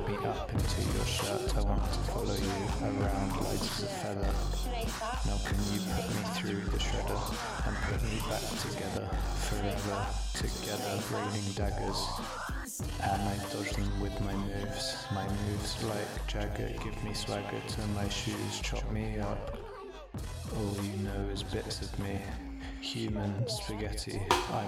me up into your shirt. I want to follow you around light as a feather. Now can you put me through the shredder and put me back together, forever together, raining daggers. And I dodge them with my moves like Jagger, give me swagger to my shoes, chop me up. All you know is bits of me, human spaghetti.